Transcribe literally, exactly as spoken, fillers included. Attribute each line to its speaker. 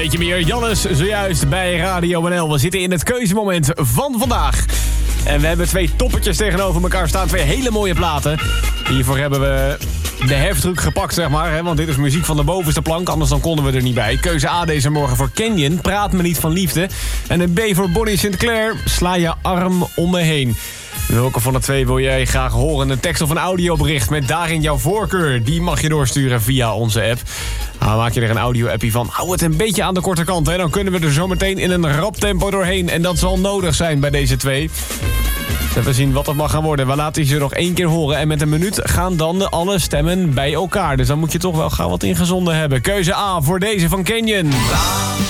Speaker 1: beetje meer. Jannes, zojuist bij Radio N L. We zitten in het keuzemoment van vandaag. En we hebben twee toppertjes tegenover elkaar staan. Twee hele mooie platen. Hiervoor hebben we de heftruck gepakt, zeg maar. Hè? Want dit is muziek van de bovenste plank. Anders dan konden we er niet bij. Keuze A deze morgen voor Canyon. Praat me niet van liefde. En een B voor Bonnie Sinclair. Sla je arm om me heen. Welke van de twee wil jij graag horen? Een tekst of een audiobericht met daarin jouw voorkeur. Die mag je doorsturen via onze app. Nou, maak je er een audio-appie van. Hou het een beetje aan de korte kant. Hè? Dan kunnen we er zometeen in een rap tempo doorheen. En dat zal nodig zijn bij deze twee. Even zien wat het mag gaan worden. We laten ze nog één keer horen. En met een minuut gaan dan alle stemmen bij elkaar. Dus dan moet je toch wel gaan wat ingezonden hebben. Keuze A voor deze van Canyon.